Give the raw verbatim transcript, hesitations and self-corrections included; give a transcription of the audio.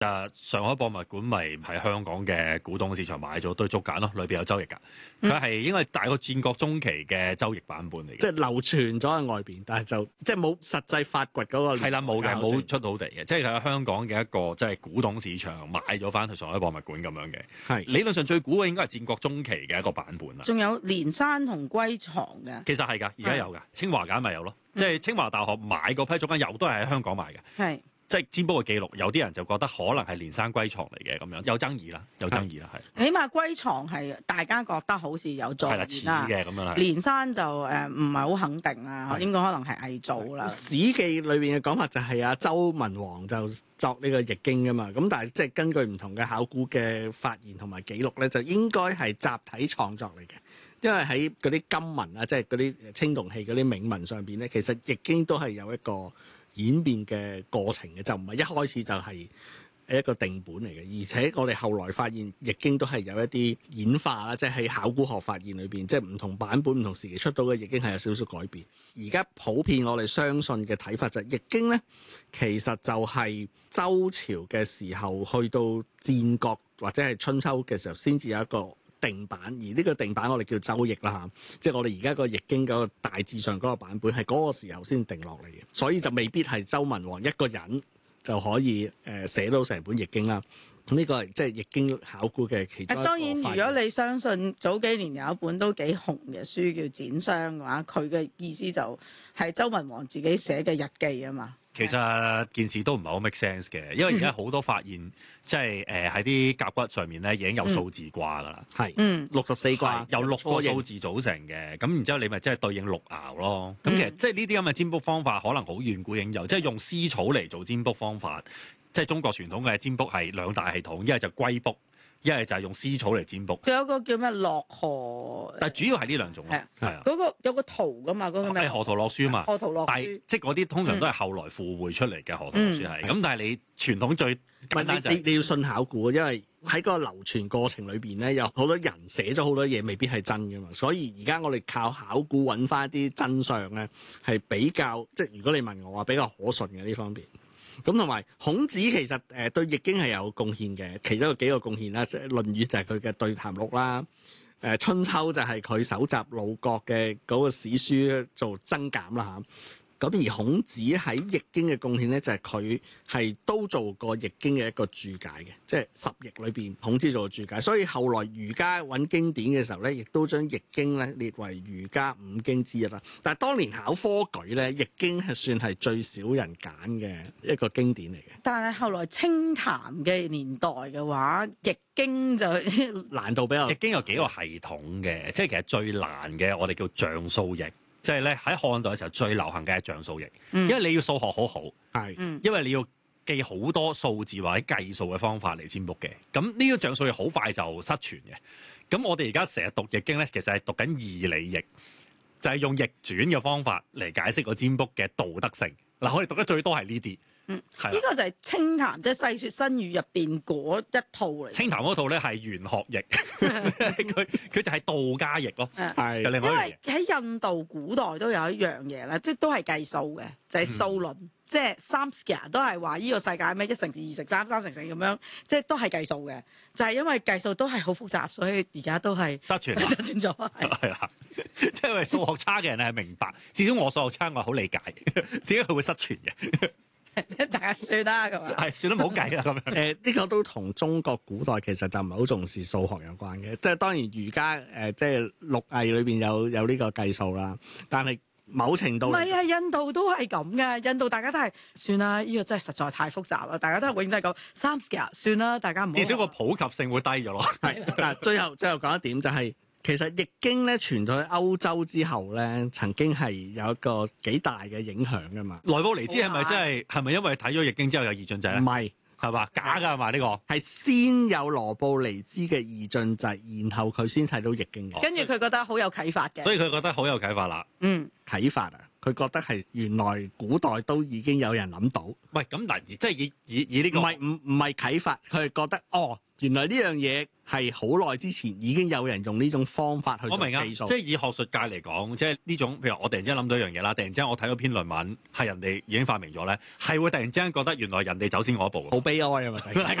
誒上海博物館咪喺香港嘅古董市場買咗堆竹簡咯，裏邊有周易㗎。佢係應該大概戰國中期嘅周易版本嚟嘅， 即係流傳咗喺外邊，但係就即係冇實際發掘嗰個。 係啦，冇嘅，冇出到地嘅，即係喺香港嘅一個即係古董市場買咗翻去上海博物館咁樣嘅。 係理論上最古嘅應該係戰國中期嘅一個版本啦。 仲有連山同歸藏嘅， 其實係㗎，而家有㗎，清華簡咪有咯，即係清華大學買嗰批竹簡有都係喺香港買嘅。 係。 即係占卜嘅記錄，有啲人就覺得可能係連山歸藏嚟嘅咁樣，有爭議啦，有爭議啦，係。 起碼歸藏係大家覺得好似有助係啦，似嘅咁樣啦。 連山就誒唔係好肯定啦，應該可能係偽造啦。 史記裏邊嘅講法就係阿周文王就作呢個易經㗎嘛，咁但係即係根據唔同嘅考古嘅發現同埋記錄咧，就應該係集體創作嚟嘅。因為喺嗰啲金文啊，即係嗰啲青銅器嗰啲銘文上邊咧，其實易經都係有一個演變嘅過程嘅，就唔係一開始就係一個定本嚟嘅。而且我哋後來發現易經都係有一啲演化啦，即係喺考古學發現裏邊，即係唔同版本、唔同時期出到嘅易經係有少少改變。而家普遍我哋相信嘅睇法就係易經咧，其實就係周朝嘅時候去到戰國或者係春秋嘅時候先至有一個定版，而呢個定版我哋叫周易啦嚇，即係我哋而家個易經嗰個大致上嗰個版本係嗰個時候先定落嚟嘅，所以就未必係周文王一個人就可以誒寫到成本易經啦。咁呢個係即係易經考古嘅其中一個。 當然，如果你相信早幾年有一本都幾紅嘅書叫《剪霜》嘅話，佢嘅意思就係周文王自己寫嘅日記啊嘛。 其實件事都唔係好 make sense 嘅，因為而家好多發現，即係誒喺啲甲骨上面咧已經有數字卦㗎啦，係、 嗯， 六十四卦有六個數字組成嘅，咁然之後你咪即係對應六爻咯。咁、嗯、其實即係呢啲咁嘅占卜方法，可能好遠古已經有，即係用絲草嚟做占卜方法，即係中國傳統嘅占卜係兩大系統，一係就龜卜。一係就係用絲草嚟占卜， 仲有個叫咩洛河， 但係主要係呢兩種咯，係啊， 嗰個有個圖噶嘛，嗰個咩？ 係河圖洛書嘛， 河圖洛書， 但係即係嗰啲通常都係後來附會出嚟嘅河圖洛書係，咁、嗯、但係你傳統最簡單就係、 你你要信考古，因為喺個流傳過程裏邊咧，有好多人寫咗好多嘢，未必係真噶嘛，所以而家我哋靠考古揾翻啲真相咧，係比較即係如果你問我話比較可信嘅呢方面。咁同埋孔子其實誒對易經係有貢獻嘅，其中有幾個貢獻啦，即係《論語》就係佢嘅對談錄啦，誒《春秋》就係佢搜集魯國嘅嗰個史書做增減啦嚇。咁而孔子喺易經嘅貢獻咧，就係佢係都做過易經嘅一個注解嘅，即係十易裏邊孔子做過注解，所以後來儒家揾經典嘅時候咧，亦都將易經咧列為儒家五經之一啦。但係當年考科舉咧，易經係算係最少人揀嘅一個經典嚟嘅。 但係後來清談嘅年代嘅話，易經就難度比較。 易經有幾個系統嘅，即係其實最難嘅我哋叫象數易。即係咧喺漢代嘅時候最流行嘅係象數易，因為你要數學好好，係、嗯，因為你要記好多數字或者計數嘅方法嚟占卜嘅。咁呢個象數易好快就失傳嘅。咁我哋而家成日讀易經咧，其實係讀緊義理易，就係、是、用易轉嘅方法嚟解釋個占卜嘅道德性。嗱，我哋讀得最多係呢啲。 嗯，呢、這個就係清談，即係《世說新語》入邊嗰一套嚟。 清談嗰套咧係玄學易，佢佢就係道家易咯。係，因為喺印度古代都有一樣嘢啦，即係都係計數嘅，就係、是、數論，嗯、即係 Samskya 都係話呢個世界咩一乘二乘三，三乘四咁樣，即係都係計數嘅。就係、是、因為計數都係好複雜，所以而家都係失傳， 失傳咗。 係啦，即係因為數學差嘅人係明白，至少我數學差我好理解，點解佢會失傳嘅？ 大家算啦咁啊， 係算啦，唔好計啦咁樣。 誒、呃，呢、這個都同中國古代其實就唔係好重視數學有關嘅，即係當然儒家誒、呃，即係六藝裏邊有有呢個計數啦。但係某程度唔係啊，印度都係咁嘅。印度大家都係算啦，呢、這個真係實在太複雜啦。大家都係永遠都係講三十幾啊，算啦，大家唔好。 至少個普及性會低咗咯。 係嗱，最後最後講一點就係、是。其實易經咧傳到去歐洲之後咧，曾經係有一個幾大嘅影響噶嘛。 萊布尼茲係咪真係係咪因為睇咗易經之後有二進制咧？ 唔係， 係嘛？假㗎係嘛？呢、這個係先有羅布尼茲嘅二進制，然後佢先睇到易經嘅。 跟住佢覺得好有啟發嘅， 所以佢覺得好有啟發啦。 嗯， 啟發啊， 佢覺得係原來古代都已經有人諗到。 喂，咁嗱，即係以以以呢個唔係唔唔係啟發，佢係覺得哦，原來呢樣嘢係好耐之前已經有人用呢種方法去做我明啊， 計數。 即係以學術界嚟講，即係呢種譬如我突然之間諗到一樣嘢啦，突然之間我睇到篇論文係人哋已經發明咗咧，係會突然之間覺得原來人哋走先嗰一步。 好悲哀啊嘛！